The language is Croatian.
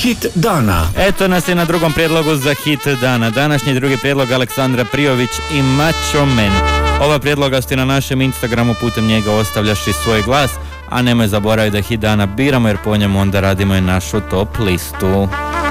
Hit dana. Eto nas je na drugom prijedlogu za hit dana. Današnji drugi prijedlog Aleksandra Prijović i Macho Man. Ova prijedloga ste na našem Instagramu, putem njega ostavljaš i svoj glas, a nemoj zaboraviti da hit dana biramo jer po njemu onda radimo i našu top listu.